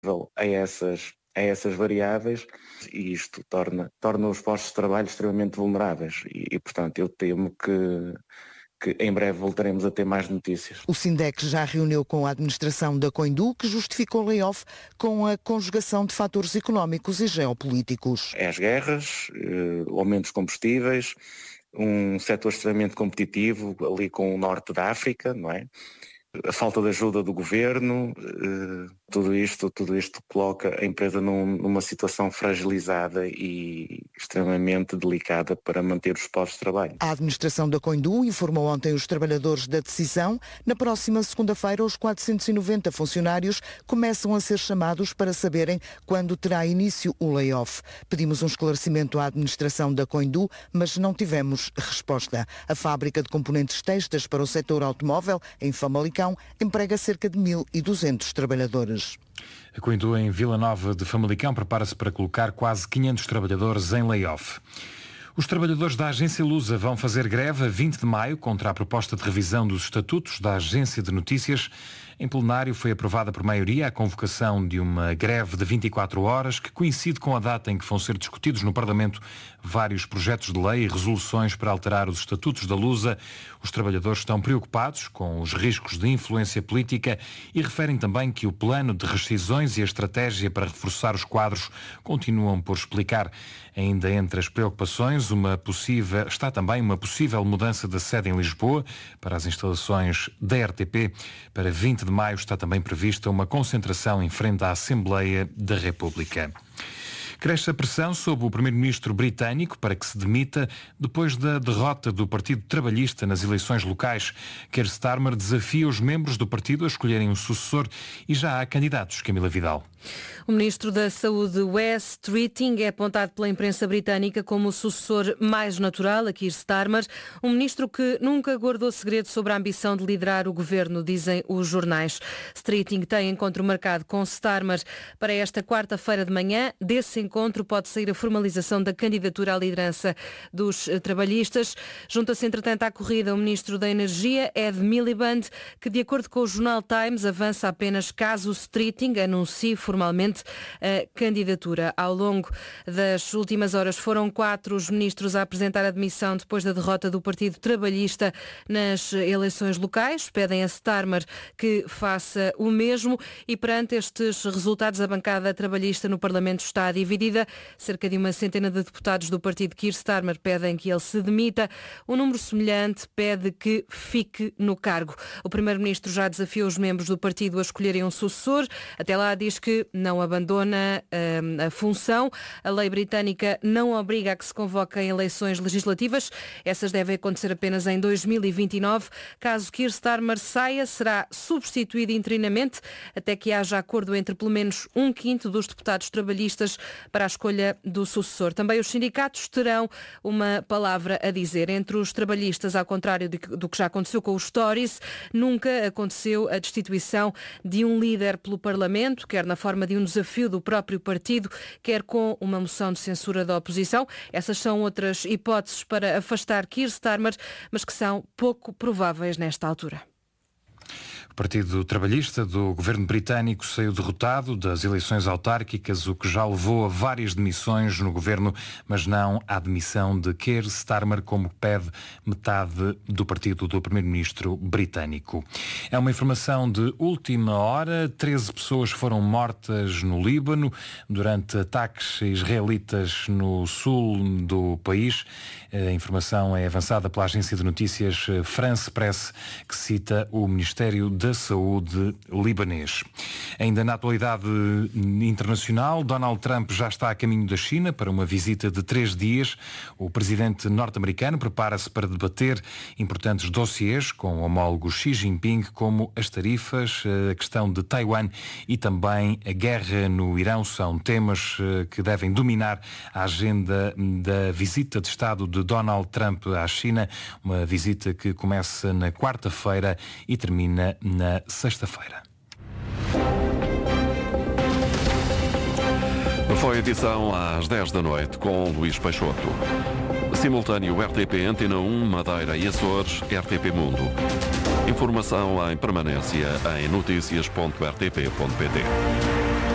a essas variáveis, e isto torna os postos de trabalho extremamente vulneráveis e portanto, eu temo que em breve voltaremos a ter mais notícias. O Sindex já reuniu com a administração da Coindu, que justificou o layoff com a conjugação de fatores económicos e geopolíticos. As guerras, o aumento dos combustíveis, um setor extremamente competitivo ali com o norte da África, não é? A falta de ajuda do governo, tudo isto coloca a empresa numa situação fragilizada e extremamente delicada para manter os postos de trabalho. A administração da Coindu informou ontem os trabalhadores da decisão. Na próxima segunda-feira, os 490 funcionários começam a ser chamados para saberem quando terá início o layoff. Pedimos um esclarecimento à administração da Coindu, mas não tivemos resposta. A fábrica de componentes têxteis para o setor automóvel, em Famalicão, emprega cerca de 1.200 trabalhadores. A Coindu, em Vila Nova de Famalicão, prepara-se para colocar quase 500 trabalhadores em layoff. Os trabalhadores da Agência Lusa vão fazer greve a 20 de maio contra a proposta de revisão dos estatutos da Agência de Notícias. Em plenário foi aprovada por maioria a convocação de uma greve de 24 horas que coincide com a data em que vão ser discutidos no Parlamento vários projetos de lei e resoluções para alterar os estatutos da Lusa. Os trabalhadores estão preocupados com os riscos de influência política e referem também que o plano de rescisões e a estratégia para reforçar os quadros continuam por explicar. Ainda entre as preocupações está também uma possível mudança da sede em Lisboa para as instalações da RTP. Para 20 de maio está também prevista uma concentração em frente à Assembleia da República. Cresce a pressão sobre o primeiro-ministro britânico para que se demita depois da derrota do Partido Trabalhista nas eleições locais. Keir Starmer desafia os membros do partido a escolherem um sucessor e já há candidatos. Camila Vidal. O ministro da Saúde, Wes Streeting, é apontado pela imprensa britânica como o sucessor mais natural a Keir Starmer, um ministro que nunca guardou segredo sobre a ambição de liderar o governo, dizem os jornais. Streeting tem encontro marcado com Starmer para esta quarta-feira de manhã. Desse encontro pode sair a formalização da candidatura à liderança dos trabalhistas. Junta-se, entretanto, à corrida o ministro da Energia, Ed Miliband, que, de acordo com o jornal Times, avança apenas caso Streeting anuncie formalmente a candidatura. Ao longo das últimas horas foram 4 os ministros a apresentar a demissão depois da derrota do Partido Trabalhista nas eleições locais. Pedem a Starmer que faça o mesmo e, perante estes resultados, a bancada trabalhista no Parlamento está dividida. Cerca de uma centena de deputados do partido Keir Starmer pedem que ele se demita. Um número semelhante pede que fique no cargo. O primeiro-ministro já desafiou os membros do partido a escolherem um sucessor. Até lá diz que não abandona a função. A lei britânica não obriga a que se convoquem eleições legislativas. Essas devem acontecer apenas em 2029. Caso Keir Starmer saia, será substituído interinamente até que haja acordo entre pelo menos 1/5 dos deputados trabalhistas para a escolha do sucessor. Também os sindicatos terão uma palavra a dizer. Entre os trabalhistas, ao contrário do que já aconteceu com os Tories, nunca aconteceu a destituição de um líder pelo Parlamento, quer na forma de um desafio do próprio partido, quer com uma moção de censura da oposição. Essas são outras hipóteses para afastar Keir Starmer, mas que são pouco prováveis nesta altura. O Partido Trabalhista do governo britânico saiu derrotado das eleições autárquicas, o que já levou a várias demissões no governo, mas não à demissão de Keir Starmer, como pede metade do partido do primeiro-ministro britânico. É uma informação de última hora. 13 pessoas foram mortas no Líbano durante ataques israelitas no sul do país. A informação é avançada pela agência de notícias France Press, que cita o Ministério da Saúde libanês. Ainda na atualidade internacional, Donald Trump já está a caminho da China para uma visita de 3 dias. O presidente norte-americano prepara-se para debater importantes dossiês com o homólogo Xi Jinping, como as tarifas, a questão de Taiwan e também a guerra no Irão. São temas que devem dominar a agenda da visita de Estado de Donald Trump à China, uma visita que começa na quarta-feira e termina na sexta-feira. Foi edição às 10 da noite com Luís Peixoto. Simultâneo RTP Antena 1, Madeira e Açores, RTP Mundo. Informação em permanência em noticias.rtp.pt.